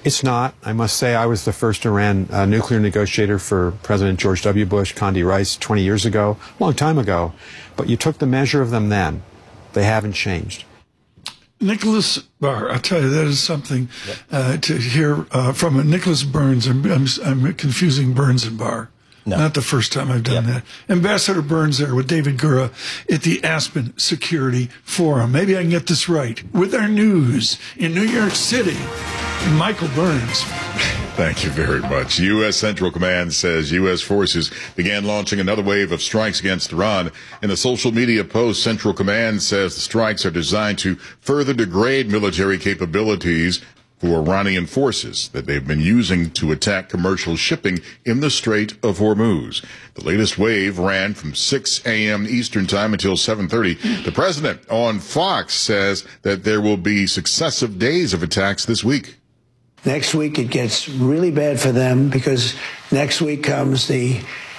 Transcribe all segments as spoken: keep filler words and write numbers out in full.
It's not. I must say I was the first Iran uh, nuclear negotiator for President George W. Bush, Condi Rice, twenty years ago, a long time ago. But you took the measure of them then. They haven't changed. Nicholas Barr, I'll tell you, that is something uh, to hear uh, from a Nicholas Burns. I'm, I'm, I'm confusing Burns and Barr. No. Not the first time I've done yep. that. Ambassador Burns there with David Gura at the Aspen Security Forum. Maybe I can get this right. With our news in New York City, Michael Burns. Thank you very much. U S. Central Command says U S forces began launching another wave of strikes against Iran. In a social media post, Central Command says the strikes are designed to further degrade military capabilities for Iranian forces that they've been using to attack commercial shipping in the Strait of Hormuz. The latest wave ran from six a.m. Eastern time until seven thirty. The president on Fox says that there will be successive days of attacks this week. Next week it gets really bad for them because next week comes the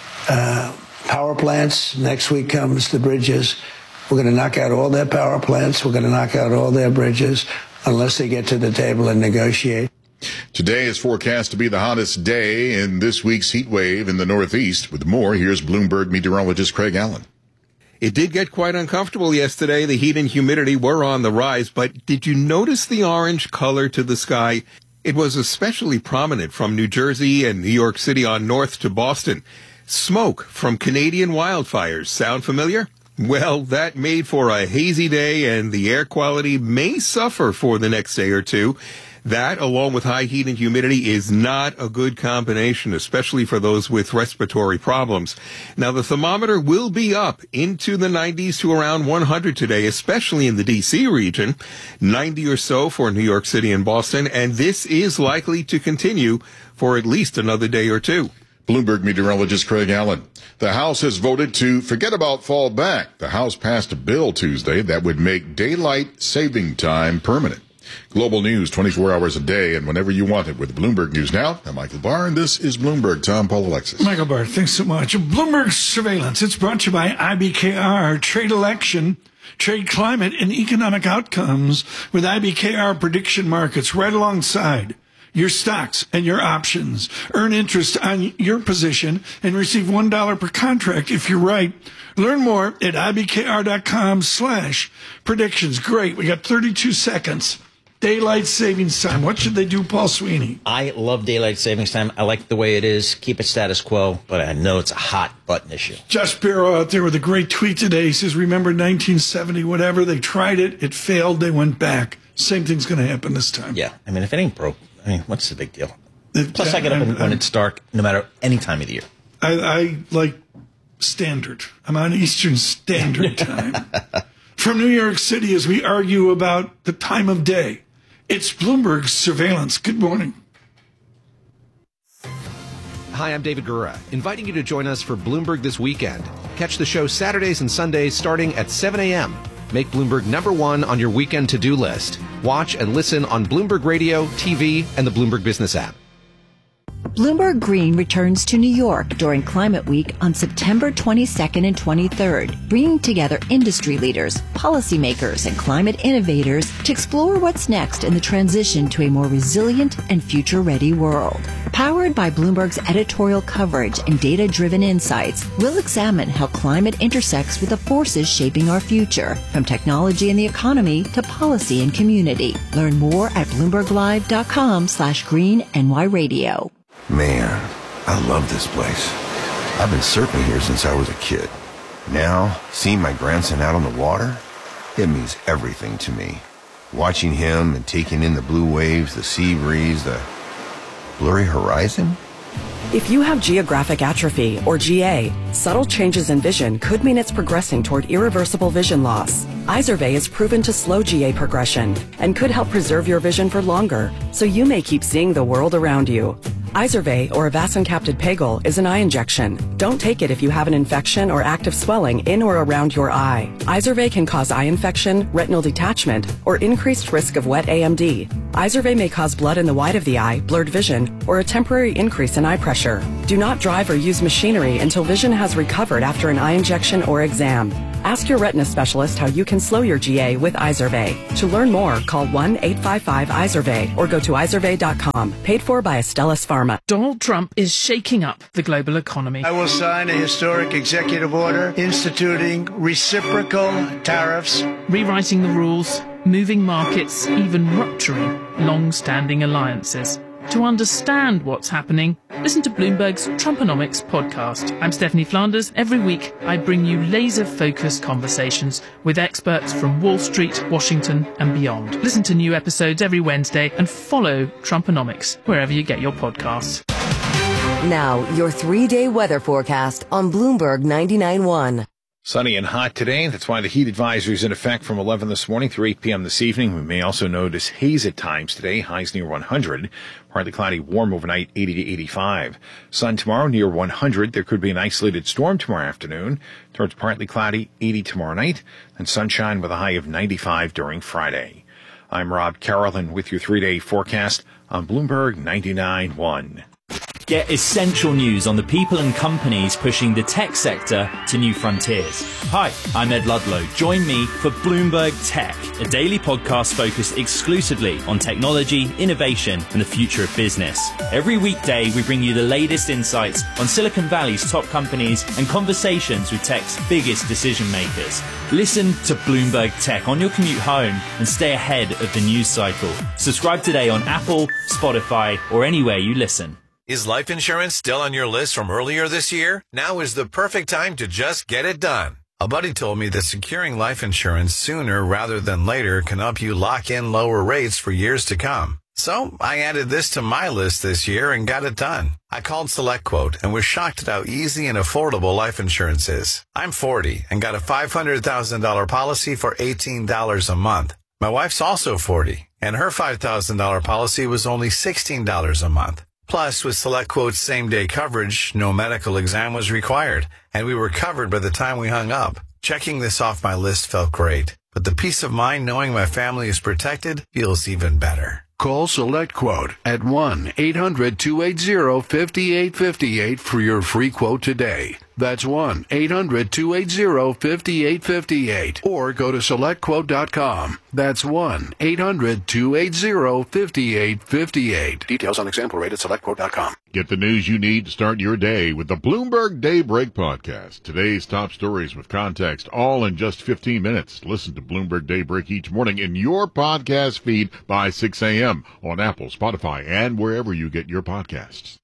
uh, power plants. Next week comes the bridges. We're going to knock out all their power plants. We're going to knock out all their bridges unless they get to the table and negotiate. Today is forecast to be the hottest day in this week's heat wave in the Northeast. With more, here's Bloomberg meteorologist Craig Allen. It did get quite uncomfortable yesterday. The heat and humidity were on the rise, but did you notice the orange color to the sky? It was especially prominent from New Jersey and New York City on north to Boston. Smoke from Canadian wildfires. Sound familiar? Well, that made for a hazy day, and the air quality may suffer for the next day or two. That, along with high heat and humidity, is not a good combination, especially for those with respiratory problems. Now, the thermometer will be up into the nineties to around one hundred today, especially in the D C region, ninety or so for New York City and Boston, and this is likely to continue for at least another day or two. Bloomberg meteorologist Craig Allen. The House has voted to forget about fall back. The House passed a bill Tuesday that would make daylight saving time permanent. Global news twenty-four hours a day and whenever you want it with Bloomberg News Now. I'm Michael Barr, and this is Bloomberg. Tom, Paul, Alexis. Michael Barr, thanks so much. Bloomberg Surveillance. It's brought to you by I B K R. Trade election, trade climate, and economic outcomes with I B K R prediction markets right alongside your stocks and your options. Earn interest on your position and receive one dollar per contract if you're right. Learn more at ibkr.com slash predictions. Great. We got thirty-two seconds. Daylight savings time. What should they do, Paul Sweeney? I love daylight savings time. I like the way it is. Keep it status quo, but I know it's a hot button issue. Josh Barrow out there with a great tweet today. He says, remember nineteen seventy, whatever. They tried it. It failed. They went back. Same thing's going to happen this time. Yeah. I mean, if it ain't broke, I mean, what's the big deal? It, Plus, I get up I'm, when I'm, it's dark, no matter any time of the year. I, I like standard. I'm on Eastern Standard Time. From New York City, as we argue about the time of day, it's Bloomberg Surveillance. Good morning. Hi, I'm David Gura, inviting you to join us for Bloomberg This Weekend. Catch the show Saturdays and Sundays starting at seven a.m. Make Bloomberg number one on your weekend to-do list. Watch and listen on Bloomberg Radio, T V, and the Bloomberg Business app. Bloomberg Green returns to New York during Climate Week on September twenty-second and twenty-third, bringing together industry leaders, policymakers, and climate innovators to explore what's next in the transition to a more resilient and future-ready world. Powered by Bloomberg's editorial coverage and data-driven insights, we'll examine how climate intersects with the forces shaping our future, from technology and the economy to policy and community. Learn more at bloomberglive.com slash green NY radio. Man, I love this place. I've been surfing here since I was a kid. Now, seeing my grandson out on the water, it means everything to me. Watching him and taking in the blue waves, the sea breeze, the blurry horizon. If you have geographic atrophy, or G A, subtle changes in vision could mean it's progressing toward irreversible vision loss. Izervay is proven to slow G A progression and could help preserve your vision for longer, so you may keep seeing the world around you. Izervay, or avacincaptad pegol, is an eye injection. Don't take it if you have an infection or active swelling in or around your eye. Izervay can cause eye infection, retinal detachment, or increased risk of wet A M D. Izervay may cause blood in the white of the eye, blurred vision, or a temporary increase in eye pressure. Do not drive or use machinery until vision has recovered after an eye injection or exam. Ask your retina specialist how you can slow your G A with Izervay. To learn more, call one eight five five Izervay or go to izervay dot com. Paid for by Astellas Pharma. Donald Trump is shaking up the global economy. I will sign a historic executive order instituting reciprocal tariffs, Rewriting the rules, moving markets, even rupturing long-standing alliances. To understand what's happening, listen to Bloomberg's Trumponomics podcast. I'm Stephanie Flanders. Every week, I bring you laser-focused conversations with experts from Wall Street, Washington, and beyond. Listen to new episodes every Wednesday and follow Trumponomics wherever you get your podcasts. Now, your three-day weather forecast on Bloomberg ninety-nine point one. Sunny and hot today. That's why the heat advisory is in effect from eleven this morning through eight p.m. this evening. We may also notice haze at times today. Highs near one hundred. Partly cloudy, warm overnight, eighty to eighty-five. Sun tomorrow near one hundred. There could be an isolated storm tomorrow afternoon. Towards partly cloudy, eighty tomorrow night. And sunshine with a high of ninety-five during Friday. I'm Rob Carolyn with your three-day forecast on Bloomberg ninety-nine point one. Get essential news on the people and companies pushing the tech sector to new frontiers. Hi, I'm Ed Ludlow. Join me for Bloomberg Tech, a daily podcast focused exclusively on technology, innovation, and the future of business. Every weekday, we bring you the latest insights on Silicon Valley's top companies and conversations with tech's biggest decision makers. Listen to Bloomberg Tech on your commute home and stay ahead of the news cycle. Subscribe today on Apple, Spotify, or anywhere you listen. Is life insurance still on your list from earlier this year? Now is the perfect time to just get it done. A buddy told me that securing life insurance sooner rather than later can help you lock in lower rates for years to come. So I added this to my list this year and got it done. I called SelectQuote and was shocked at how easy and affordable life insurance is. I'm forty and got a five hundred thousand dollars policy for eighteen dollars a month. My wife's also forty and her five thousand dollars policy was only sixteen dollars a month. Plus, with SelectQuote's same-day coverage, no medical exam was required, and we were covered by the time we hung up. Checking this off my list felt great, but the peace of mind knowing my family is protected feels even better. Call SelectQuote at one eight hundred two eight zero five eight five eight for your free quote today. That's one eight hundred two eight zero five eight five eight. Or go to select quote dot com. That's one eight hundred two eight zero five eight five eight. Details on example rate at select quote dot com. Get the news you need to start your day with the Bloomberg Daybreak podcast. Today's top stories with context, all in just fifteen minutes. Listen to Bloomberg Daybreak each morning in your podcast feed by six a.m. on Apple, Spotify, and wherever you get your podcasts.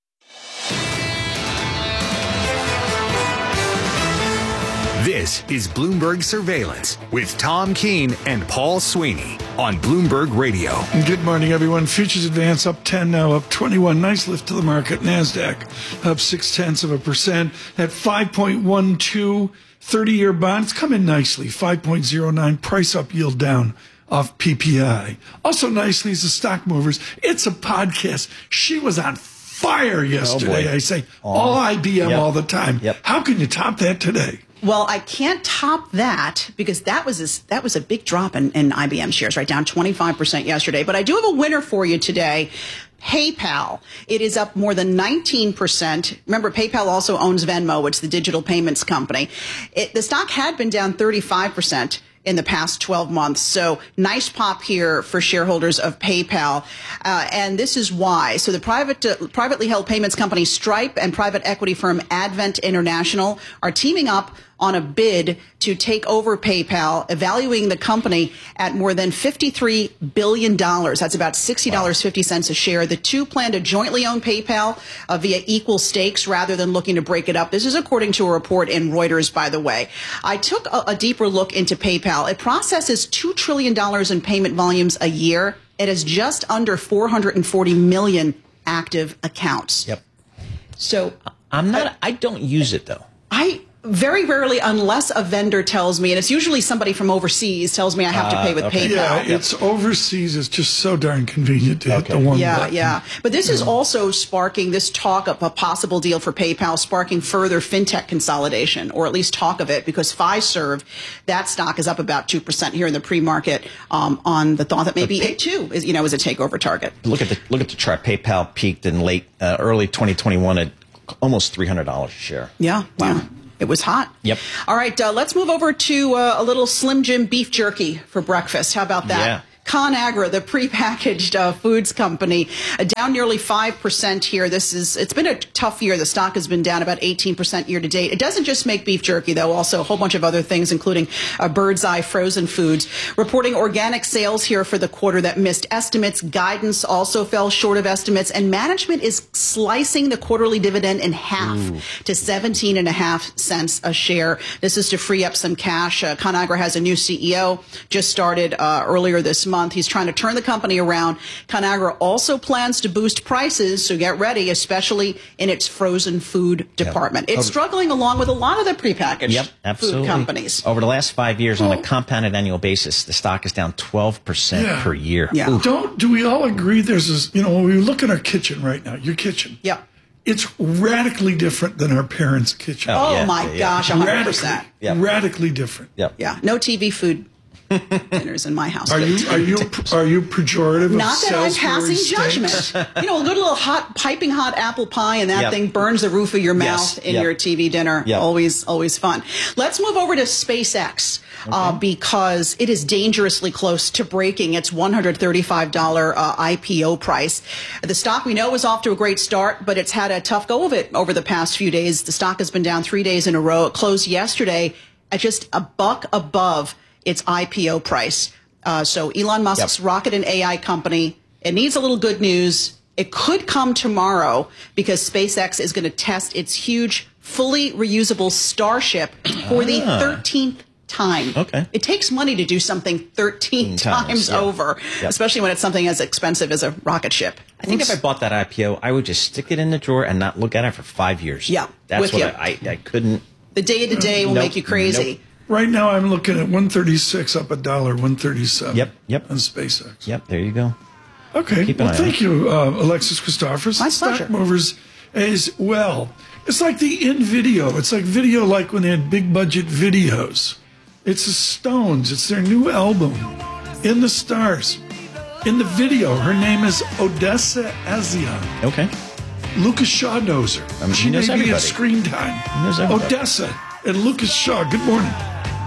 This is Bloomberg Surveillance with Tom Keene and Paul Sweeney on Bloomberg Radio. Good morning, everyone. Futures advance up ten, now up twenty-one. Nice lift to the market. NASDAQ up six-tenths of a percent at five point one two. thirty-year bonds come in nicely, five point oh nine. Price up, yield down off P P I. Also nicely is the stock movers. It's a podcast. She was on fire yesterday, oh I say. Oh. All I B M Yep. all the time. Yep. How can you top that today? Well, I can't top that because that was a, that was a big drop in, in I B M shares, right down twenty-five percent yesterday. But I do have a winner for you today. PayPal. It is up more than nineteen percent. Remember, PayPal also owns Venmo. It's the digital payments company. It, the stock had been down thirty-five percent in the past twelve months. So nice pop here for shareholders of PayPal. Uh, and this is why. So the private, uh, privately held payments company Stripe and private equity firm Advent International are teaming up on a bid to take over PayPal, evaluating the company at more than fifty-three billion dollars. That's about sixty dollars and fifty cents a share. The two plan to jointly own PayPal uh, via equal stakes rather than looking to break it up. This is according to a report in Reuters, by the way. I took a, a deeper look into PayPal. It processes two trillion dollars in payment volumes a year. It has just under four hundred forty million active accounts. Yep. So I'm not, I don't use it though. I very rarely, unless a vendor tells me, and it's usually somebody from overseas tells me I have to pay with Uh, okay. PayPal. Yeah, it's overseas. It's just so darn convenient to hit Okay. the one Yeah, button. yeah. But this is also sparking this talk of a possible deal for PayPal, sparking further fintech consolidation, or at least talk of it, because Fiserv, that stock is up about two percent here in the pre-market um, on the thought that maybe it too is, you know, is a takeover target. Look at the look at the chart. PayPal peaked in late, uh, early twenty twenty-one at almost three hundred dollars a share. Yeah, wow. It was hot. Yep. All right, uh, let's move over to uh, a little Slim Jim beef jerky for breakfast. How about that? Yeah. ConAgra, the prepackaged uh, foods company, uh, down nearly five percent here. This is, it's been a tough year. The stock has been down about eighteen percent year to date. It doesn't just make beef jerky, though, also a whole bunch of other things, including uh, Bird's Eye frozen foods. Reporting organic sales here for the quarter that missed estimates. Guidance also fell short of estimates, and management is slicing the quarterly dividend in half Ooh. to seventeen and a half cents a share. This is to free up some cash. Uh, ConAgra has a new C E O, just started uh, earlier this month. Month. He's trying to turn the company around. ConAgra also plans to boost prices, so get ready, especially in its frozen food department. Yep. It's struggling along with a lot of the prepackaged yep, absolutely. food companies. Over the last five years, well, on a compounded annual basis, the stock is down twelve percent yeah. per year. Yeah. Ooh. Don't do we all agree there's this, you know, when we look at our kitchen right now, your kitchen. Yeah. It's radically different than our parents' kitchen. Oh, oh yeah, my yeah, gosh, one hundred percent. Radically, yep. radically different. Yep. Yeah. No T V food dinners in my house. Are you are you are you pejorative? Not of that I'm passing steaks? judgment. You know, a good little hot, piping hot apple pie, and that yep. thing burns the roof of your mouth yes. in yep. your T V dinner. Yep. Always, always fun. Let's move over to SpaceX. Okay. Uh, because it is dangerously close to breaking its one hundred thirty-five dollars uh, I P O price. The stock, we know, is off to a great start, but it's had a tough go of it over the past few days. The stock has been down three days in a row. It closed yesterday at just a buck above its I P O price. Uh, so Elon Musk's yep. rocket and A I company, it needs a little good news. It could come tomorrow because SpaceX is going to test its huge, fully reusable Starship for ah. the thirteenth time. Okay. It takes money to do something thirteen times, times yeah. over, yep. especially when it's something as expensive as a rocket ship. I think Oops. if I bought that I P O, I would just stick it in the drawer and not look at it for five years. Yeah, That's with what you. I, I, I couldn't. The day to day will nope. make you crazy. Nope. Right now, I'm looking at one thirty-six up a dollar, one thirty-seven. Yep, yep. On SpaceX. Yep, there you go. Okay. Keep an well, eye thank on. you, uh, Alexis Christophers. My Stock pleasure. Movers as well. It's like the in video. It's like video, like when they had big budget videos. It's the Stones. It's their new album, In the Stars. In the video, her name is Odessa A'zion. Okay. Lucas Shaw knows her. I mean, she knows may everybody. be at Screen Time. He knows everybody. Odessa and Lucas Shaw. Good morning.